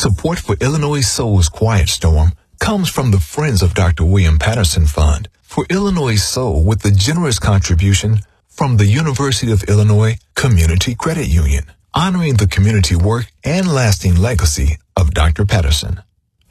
Support for Illinois Soul's Quiet Storm comes from the Friends of Dr. William Patterson Fund for Illinois Soul, with the generous contribution from the University of Illinois Community Credit Union, honoring the community work and lasting legacy of Dr. Patterson.